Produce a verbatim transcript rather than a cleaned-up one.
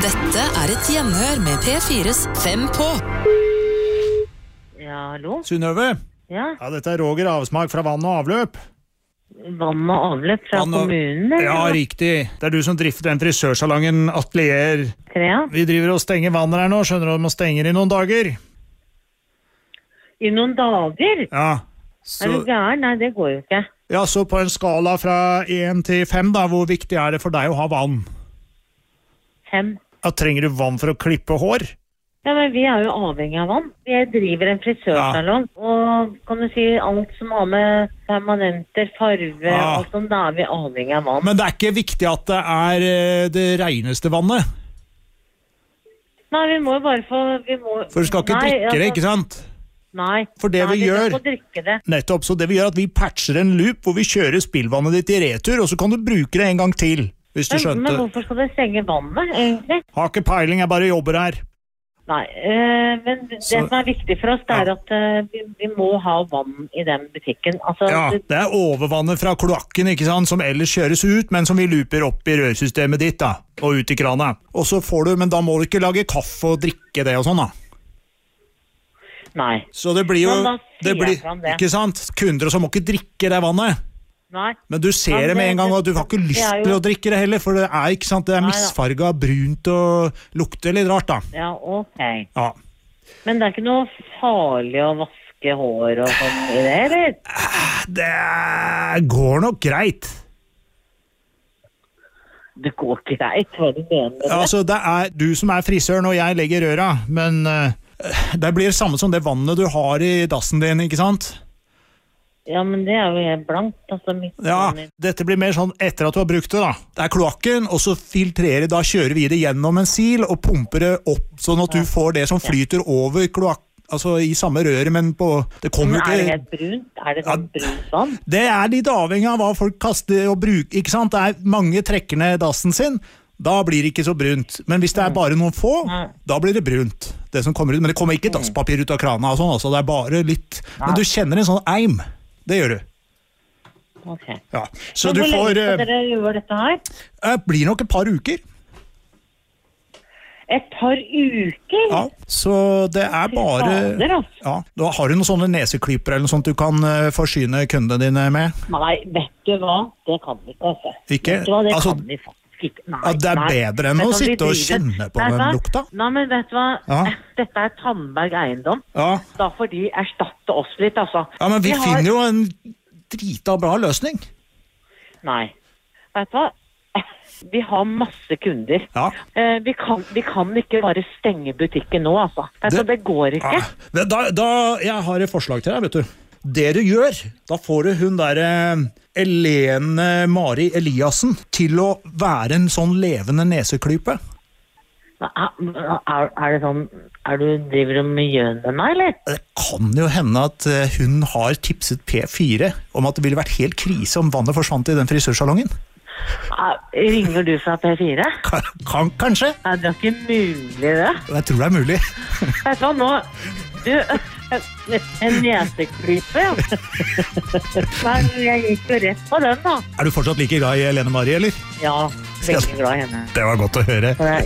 Dette er et gjenhør med P fires Fem på. Ja, hallo? Synnøve? Ja, Ja, dette er Roger Avsmak fra Vann og Avløp. vann og avløp fra Vann og- kommunen, eller? Ja, riktig. Det er du som drifter den frisørsalongen Atelier. Trea? Vi driver og stenger vannet her nå, skjønner du, om å stenge i noen dager. I noen dager? Ja. Er du Så, gæren? Nei, det går jo ikke. ja, så på en skala fra én til fem, da, hvor viktig er det for deg å ha vann? Fem. Ja, trenger du vann for å klippe hår? Ja, men vi er jo avhengig av vann. Vi driver en frisørsalong, og kan du si alt som har med permanenter, farve, Ja. alt sånt, da er vi avhengig av vann. Men det er ikke viktig at det er eh, det reneste vannet. Nei, vi må jo bare få... Vi må... For du skal ikke Nei, drikke det, altså- ikke sant? Nei. For det Nei, vi vi gjør- skal få drikke det. Nettopp, så det vi gjør at vi patcher en loop hvor vi kjører spillvannet ditt i retur, og så kan du bruke det en gang til, hvis du Men, skjønte. men hvorfor skal det stenge vannet, egentlig? Har ikke peiling, jeg bare jobber her. Nei, eh, men det Så- som er viktig for oss, det er Ja. at eh, vi, vi må ha vann i den butikken. Altså, Ja, det- det er overvannet fra kloakken, ikke sant, som ellers kjøres ut, men som vi looper opp i rørsystemet ditt, da, og ut i krana. Og så får du, men da må du ikke lage kaffe og drikke det og sånn, da. Nei. Så det blir jo, Men da sier det blir, jeg fram det. ikke sant, kunder som må ikke drikke det vannet. Nei. Men du ser Ja, det med en gang, og du har ikke det lyst er jo- til å drikke det heller, for det er, ikke sant, det er Nei da. misfarga, brunt og lukter litt rart, da. Ja, ok. Ja. Men det er ikke noe farlig å vaske hår og sånn i det, eller? Det går nok greit. Det går greit, hva du mener med det? Altså, det er du som er frisøren, og jeg legger røra, men eh, det blir det samme som det vannet du har i dassen din, ikke sant? Ja, men det er jo helt blankt, altså. Mitt Ja, vann i- dette blir mer sånn etter at du har brukt det, da. Det er kloakken, og så filtrerer, da kjører vi det gjennom en sil og pumper det opp, sånn at du får det som flyter over kloakk, altså i samme røret, men på, det kommer Men jo er det ikke... helt brunt? Er det sånn Ja. brunt vann? Det er litt avhengig av hva folk kaster og bruker, ikke sant? Det er mange trekker ned dassen sin, da blir det ikke så brunt. Men hvis det er bare noen få, Nei. da blir det brunt. Det som kommer ut, men det kommer ikke dasspapir ut av krana og sånn, altså. Det er bare litt... Men du kjenner en sånn eim. Det gjør du. Ok. Ja. Så Men du hvor lenge får... skal eh, dere gjøre dette her? eh, blir nok et par uker. Et par uker? Ja. Så det er bare... Fader, altså. Ja. Da har du noen sånne neseklyper eller noe sånt du kan eh, forsyne kundene dine med? Nei, vet du hva? Det kan vi ikke, altså. Ikke? Vet du hva? Det Altså, kan vi faktisk ikke. Nei, ja, det er nei. bedre enn Vet å du hva, vi sitte og driver- kjenne på Vet du den hva? lukta. Nei, men vet du hva? Ja. Dette er Tandberg Eiendom. Ja. Da får de erstatte oss litt, altså. Ja, men vi, har- finner jo en drita bra løsning. Nei. Vet du hva? Vi har masse kunder. Ja. Eh, vi, kan, vi kan ikke bare stenge butikken nå, altså. Vet du, Det- det går ikke. Ah, men da, da, jeg har et forslag til deg, vet du. Det du gjør, da får du hun der eh, Elene Mari Eliassen til å være en sånn levende neseklype. Er, er, er det sånn er du, Driver du med gjøn med meg, eller? Det kan jo hende at eh, hun har tipset P fire om at det ville vært helt krise om vannet forsvant i den frisørsalongen. Er, ringer du fra P fire? Kan, kan, kanskje? Nei, det er ikke mulig, det. Jeg tror det er mulig. Vet du hva, nå... Du, en neseklype, ja. Men jeg gikk jo rett på den, da. Er du fortsatt like glad i Elene Mari, eller? Ja, veldig glad i henne. Det var godt å høre. Så jeg-